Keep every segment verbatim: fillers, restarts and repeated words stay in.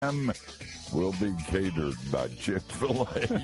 will be catered by Chick-fil-A.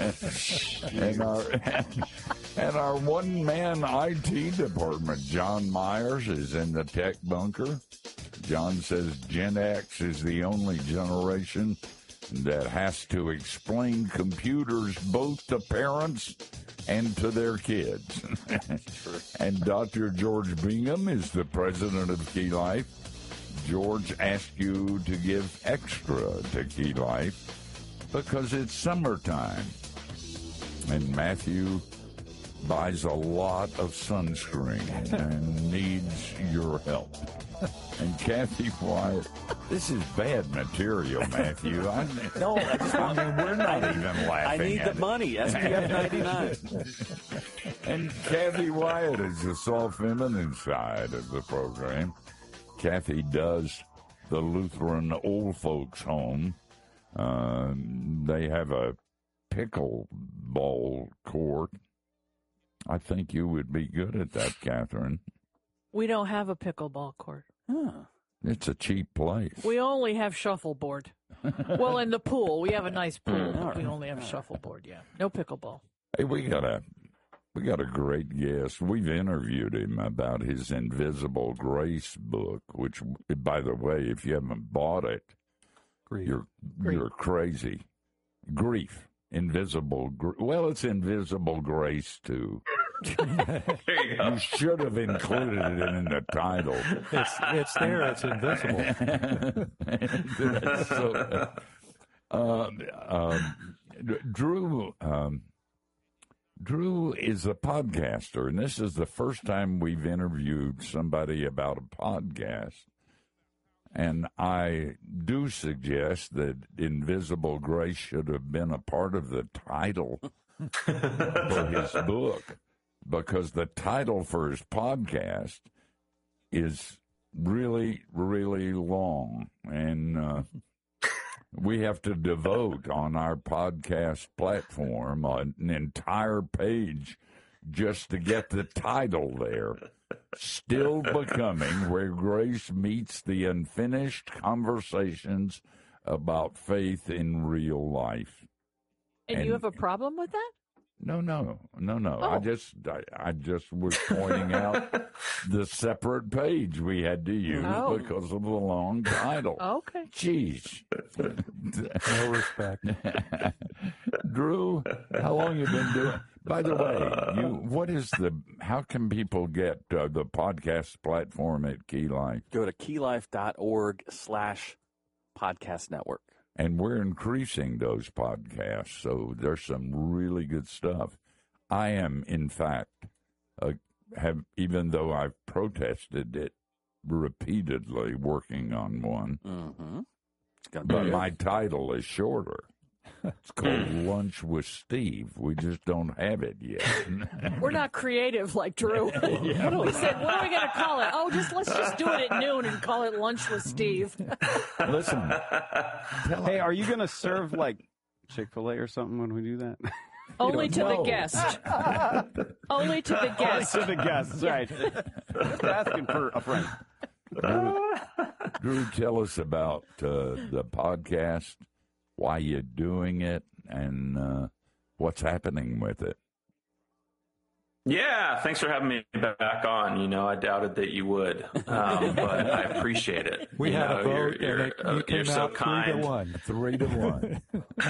and our and our one-man I T department, John Myers, is in the tech bunker. John says Gen X is the only generation that has to explain computers both to parents and to their kids. And Doctor George Bingham is the president of Key Life. George asked you to give extra to Key Life because it's summertime. And Matthew buys a lot of sunscreen and needs your help. And Kathy Wyatt, this is bad material, Matthew. I, no, I just I mean, we're not even laughing I need at the it. money, S P F ninety-nine. And Kathy Wyatt is the soft feminine side of the program. Kathy does the Lutheran Old Folks Home. Uh, they have a pickleball court. I think you would be good at that, Catherine. We don't have a pickleball court. Huh. It's a cheap place. We only have shuffleboard. Well, in the pool, we have a nice pool. Mm. But we only have shuffleboard, yeah. No pickleball. Hey, we got a we got a great guest. We've interviewed him about his Invisible Grace book, which, by the way, if you haven't bought it, Grief. you're Grief. you're crazy. Grief, invisible. Gr- well, it's Invisible Grace too. There you go. You should have included it in the title. It's it's there. It's invisible. so, uh, um, Drew, um, Drew is a podcaster, and this is the first time we've interviewed somebody about a podcast. And I do suggest that Invisible Grace should have been a part of the title for his book, because the title for his podcast is really, really long. And uh, we have to devote on our podcast platform an entire page just to get the title there. Still Becoming, where Grace meets the unfinished conversations about faith in real life. And, And- you have a problem with that? No, no, no, no. I Oh. just, I, I just was pointing out the separate page we had to use Oh. because of the long title. Okay. Jeez. No respect. Drew, how long you been doing? By the way, you, what is the? How can people get uh, the podcast platform at Key Life? Go to keylife.org slash podcast network. And we're increasing those podcasts, so there's some really good stuff. I am, in fact, uh, have even though I've protested it repeatedly, working on one. Mm-hmm. It's gonna be But good. my title is shorter. It's called Lunch with Steve. We just don't have it yet. We're not creative like Drew. We said, what are we going to call it? Oh, just let's just do it at noon and call it Lunch with Steve. Listen, tell Hey, are you going to serve like Chick-fil-A or something when we do that? Only to know. the guest. Only to the guest. to the guests, right? Just asking for a friend. Drew, Drew, tell us about uh, the podcast, why you're doing it, and uh, what's happening with it. Yeah, thanks for having me back on. You know, I doubted that you would, um, but I appreciate it. We you had know, a vote, you're, and you're, it, uh, you came you're so out kind. three to one. Three to one.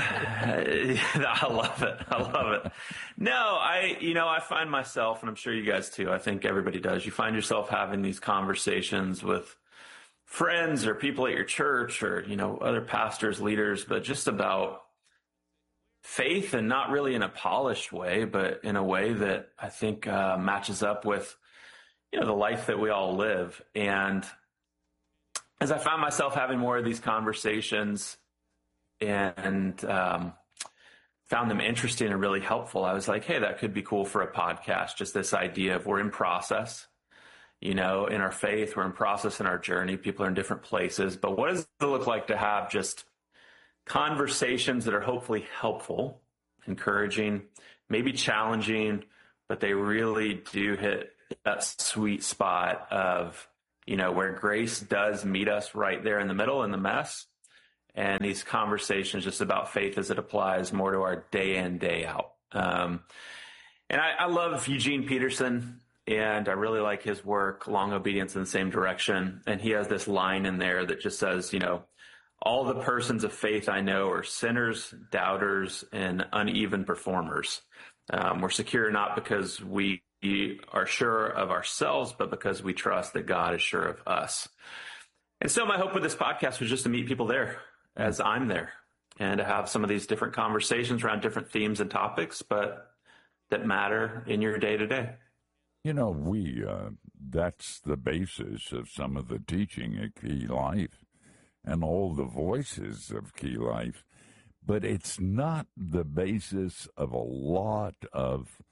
I love it. I love it. No, I, you know, I find myself, and I'm sure you guys too, I think everybody does, you find yourself having these conversations with friends or people at your church or, you know, other pastors, leaders, but just about faith, and not really in a polished way, but in a way that I think uh, matches up with, you know, the life that we all live. And as I found myself having more of these conversations and um, found them interesting and really helpful, I was like, hey, that could be cool for a podcast. Just this idea of we're in process, you know, in our faith, we're in process in our journey. People are in different places. But what does it look like to have just conversations that are hopefully helpful, encouraging, maybe challenging, but they really do hit that sweet spot of, you know, where grace does meet us right there in the middle in the mess, and these conversations just about faith as it applies more to our day in, day out. Um, and I, I love Eugene Peterson, and I really like his work, Long Obedience in the Same Direction. And he has this line in there that just says, you know, all the persons of faith I know are sinners, doubters, and uneven performers. Um, we're secure not because we are sure of ourselves, but because we trust that God is sure of us. And so my hope with this podcast was just to meet people there as I'm there, and to have some of these different conversations around different themes and topics, but that matter in your day to day. You know, we, uh, that's the basis of some of the teaching at Key Life and all the voices of Key Life, but it's not the basis of a lot of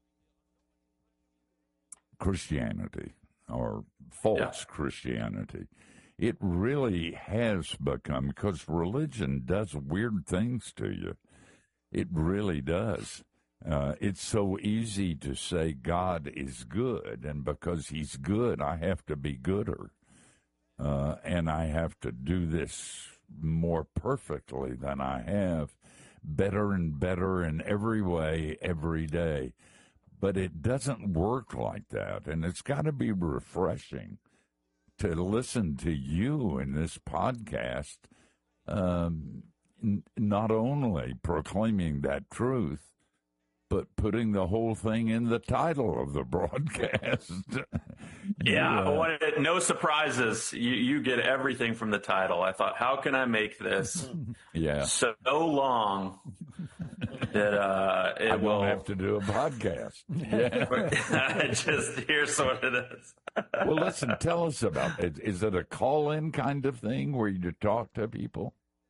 Christianity or false yeah. Christianity. It really has become, because religion does weird things to you. It really does. Uh, it's so easy to say God is good, and because he's good, I have to be gooder. Uh, and I have to do this more perfectly than I have, better and better in every way, every day. But it doesn't work like that, and it's got to be refreshing to listen to you in this podcast, um, n- not only proclaiming that truth, but putting the whole thing in the title of the broadcast. Yeah, uh, what, no surprises. You, you get everything from the title. I thought, how can I make this yeah. so long that uh, it I will won't have to do a podcast? Yeah. Just here's what it is. Well, listen, tell us about it. Is it a call-in kind of thing where you talk to people?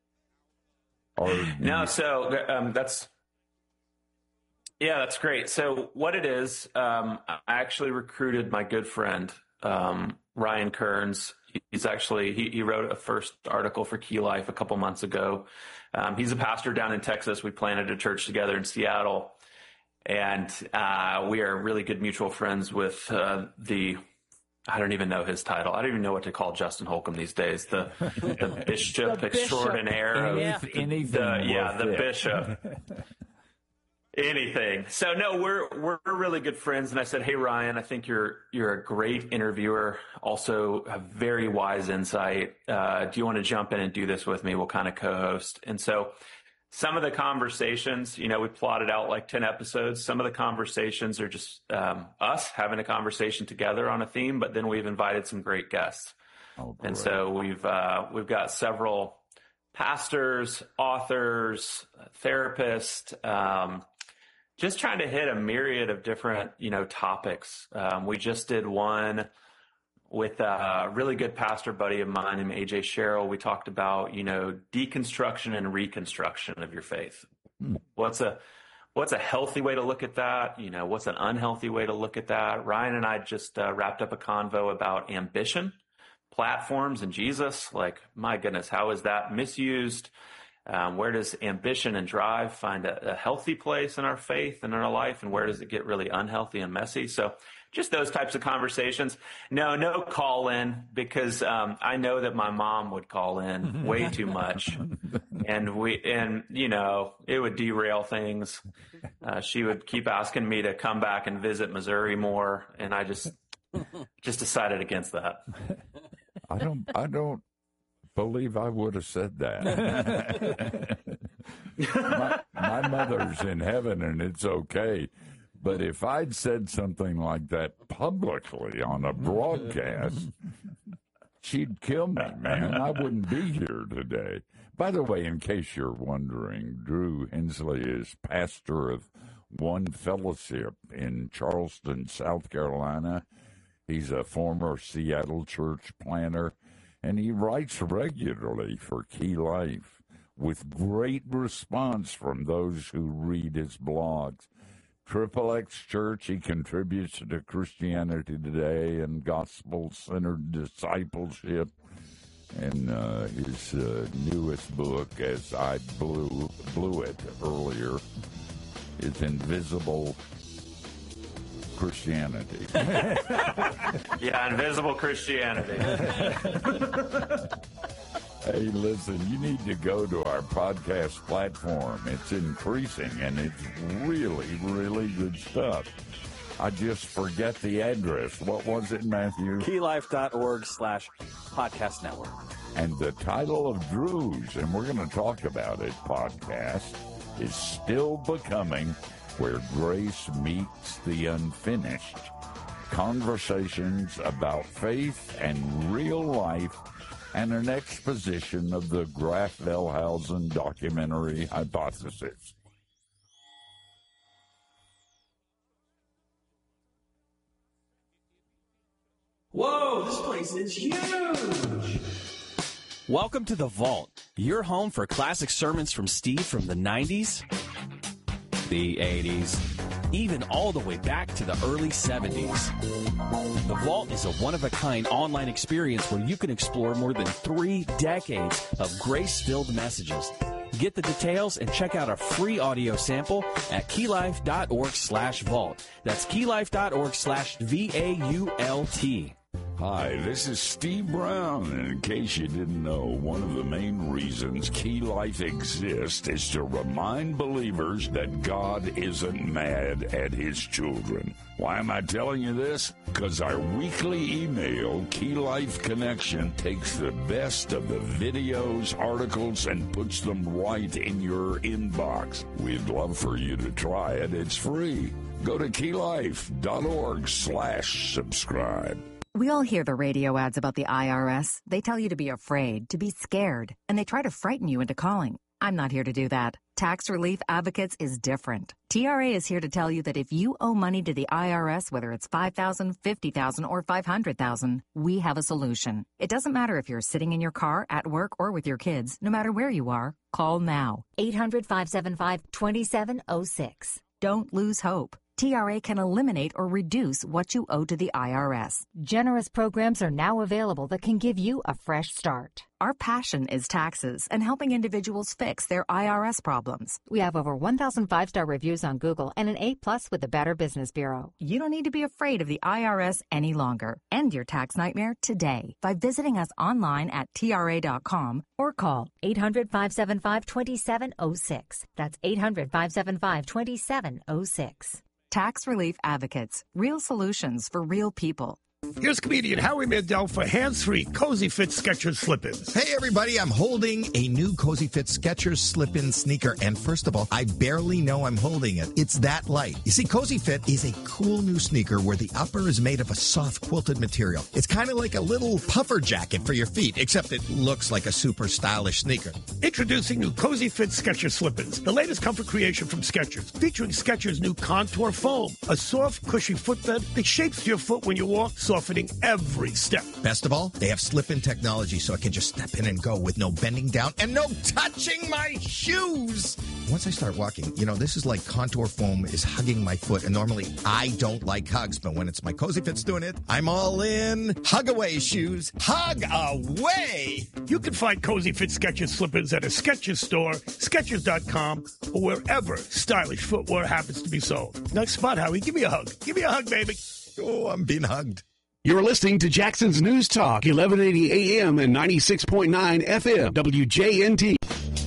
Or no, you... so um, that's... Yeah, that's great. So what it is, um, I actually recruited my good friend, um, Ryan Kearns. He's actually, he, he wrote a first article for Key Life a couple months ago. Um, he's a pastor down in Texas. We planted a church together in Seattle. And uh, we are really good mutual friends with uh, the, I don't even know his title. I don't even know what to call Justin Holcomb these days. The, the bishop the extraordinaire. Bishop. Of, yeah. Anything. The, yeah, the it. bishop. Anything. So no, we're we're really good friends, and I said, "Hey Ryan, I think you're you're a great interviewer. Also, have very wise insight. Uh, do you want to jump in and do this with me? We'll kind of co-host." And so, some of the conversations, you know, we plotted out like ten episodes. Some of the conversations are just um, us having a conversation together on a theme, but then we've invited some great guests, oh, and so we've uh, we've got several pastors, authors, therapists. Um, Just trying to hit a myriad of different, you know, topics. Um, we just did one with a really good pastor buddy of mine named A J Sherrill. We talked about, you know, deconstruction and reconstruction of your faith. Hmm. What's a what's a healthy way to look at that? You know, what's an unhealthy way to look at that? Ryan and I just uh, wrapped up a convo about ambition, platforms, and Jesus. Like, my goodness, how is that misused? Um, where does ambition and drive find a, a healthy place in our faith and in our life, and where does it get really unhealthy and messy? So just those types of conversations. No, no call in, because um, I know that my mom would call in way too much, and we and you know it would derail things. Uh, she would keep asking me to come back and visit Missouri more, and I just just decided against that. I don't. I don't. believe I would have said that. my, my mother's in heaven and it's okay. But if I'd said something like that publicly on a broadcast, she'd kill me, man. I wouldn't be here today. By the way, in case you're wondering, Drew Hensley is pastor of One Fellowship in Charleston, South Carolina. He's a former Seattle church planner. And he writes regularly for Key Life with great response from those who read his blogs. Triple X Church, he contributes to Christianity Today and Gospel-Centered Discipleship. And uh, his uh, newest book, as I blew, blew it earlier, is Invisible Christianity. Yeah, Invisible Christianity. Hey, listen, you need to go to our podcast platform. It's increasing, and it's really, really good stuff. I just forget the address. What was it, Matthew? keylife.org slash podcast network. And the title of Drew's, and we're going to talk about it, podcast, is Still Becoming, Where Grace Meets the Unfinished. Conversations about faith and real life, and an exposition of the Graf Wellhausen documentary Hypothesis. Whoa, this place is huge! Welcome to The Vault, your home for classic sermons from Steve from the nineties, the eighties, even all the way back to the early seventies. The Vault is a one-of-a-kind online experience where you can explore more than three decades of grace-filled messages. Get the details and check out a free audio sample at keylife.org slash vault. That's keylife.org slash V A U L T. Hi, this is Steve Brown, and in case you didn't know, one of the main reasons Key Life exists is to remind believers that God isn't mad at His children. Why am I telling you this? Because our weekly email, Key Life Connection, takes the best of the videos, articles, and puts them right in your inbox. We'd love for you to try it. It's free. Go to keylife.org slash subscribe. We all hear the radio ads about the I R S. They tell you to be afraid, to be scared, and they try to frighten you into calling. I'm not here to do that. Tax Relief Advocates is different. T R A is here to tell you that if you owe money to the I R S, whether it's five thousand dollars, fifty thousand dollars, or five hundred thousand dollars, we have a solution. It doesn't matter if you're sitting in your car, at work, or with your kids. No matter where you are, call now. eight hundred, five seven five, two seven zero six. Don't lose hope. T R A can eliminate or reduce what you owe to the I R S. Generous programs are now available that can give you a fresh start. Our passion is taxes and helping individuals fix their I R S problems. We have over one thousand five-star reviews on Google and an A plus with the Better Business Bureau. You don't need to be afraid of the I R S any longer. End your tax nightmare today by visiting us online at T R A dot com or call eight hundred, five seven five, two seven zero six. That's eight hundred, five seven five, two seven zero six. Tax Relief Advocates. Real solutions for real people. Here's comedian Howie Mandel for hands-free Cozy Fit Skechers slip-ins. Hey, everybody, I'm holding a new Cozy Fit Skechers slip-in sneaker, and first of all, I barely know I'm holding it. It's that light. You see, Cozy Fit is a cool new sneaker where the upper is made of a soft quilted material. It's kind of like a little puffer jacket for your feet, except it looks like a super stylish sneaker. Introducing new Cozy Fit Skechers slip-ins, the latest comfort creation from Skechers, featuring Skechers' new Contour Foam, a soft, cushy footbed that shapes your foot when you walk, softening every step. Best of all, they have slip-in technology so I can just step in and go with no bending down and no touching my shoes. Once I start walking, you know, this is like Contour Foam is hugging my foot, and normally I don't like hugs, but when it's my Cozy Fit's doing it, I'm all in. Hug away, shoes. Hug away! You can find Cozy Fit Skechers slip-ins at a Skechers store, Skechers dot com, or wherever stylish footwear happens to be sold. Next spot, Howie. Give me a hug. Give me a hug, baby. Oh, I'm being hugged. You're listening to Jackson's News Talk, eleven eighty A M and ninety-six point nine F M, W J N T.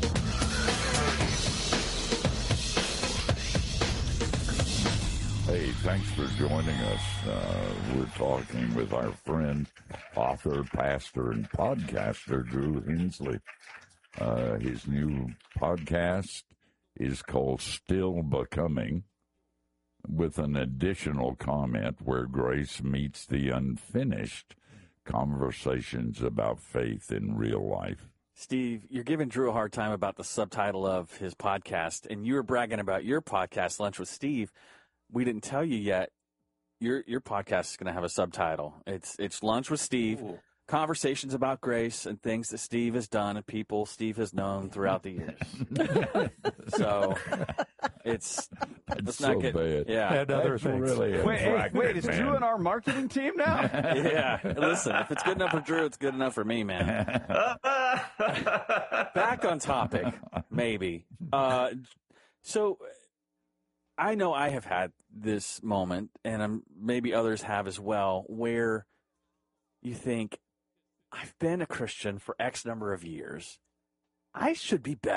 Hey, thanks for joining us. Uh, we're talking with our friend, author, pastor, and podcaster, Drew Hensley. Uh, his new podcast is called Still Becoming, with an additional comment where grace meets the unfinished, conversations about faith in real life. Steve, you're giving Drew a hard time about the subtitle of his podcast, and you were bragging about your podcast, Lunch with Steve. We didn't tell you yet. Your your podcast is going to have a subtitle. It's it's Lunch with Steve. Ooh. Conversations about grace and things that Steve has done and people Steve has known throughout the years. So it's it's not so get, bad. Yeah, and other things. Really wait, hey, wait, is man. Drew in our marketing team now? Yeah, listen, if it's good enough for Drew, it's good enough for me, man. Back on topic, maybe. Uh, so I know I have had this moment, and I'm, maybe others have as well, where you think, I've been a Christian for X number of years. I should be better.